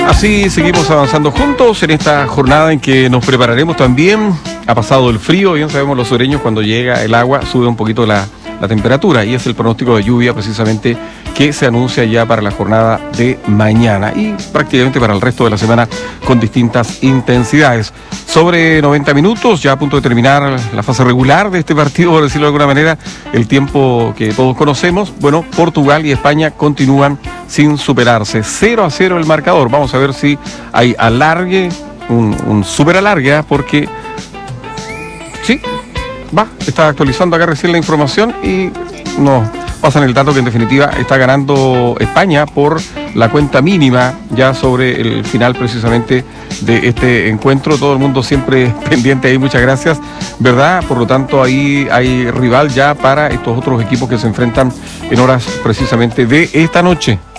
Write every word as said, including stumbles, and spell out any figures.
Así seguimos avanzando juntos en esta jornada en que nos prepararemos también. Ha pasado el frío, bien sabemos los sureños, cuando llega el agua sube un poquito la, la temperatura, y es el pronóstico de lluvia precisamente que se anuncia ya para la jornada de mañana y prácticamente para el resto de la semana con distintas intensidades. Sobre noventa minutos, ya a punto de terminar la fase regular de este partido, por decirlo de alguna manera, el tiempo que todos conocemos. Bueno, Portugal y España continúan sin superarse. cero a cero el marcador. Vamos a ver si hay alargue, un, un super alargue, ¿eh? Porque sí, va, está actualizando acá recién la información y no pasan el dato que en definitiva está ganando España por la cuenta mínima ya sobre el final precisamente de este encuentro. Todo el mundo siempre pendiente ahí, muchas gracias, ¿verdad? Por lo tanto, ahí hay rival ya para estos otros equipos que se enfrentan en horas precisamente de esta noche.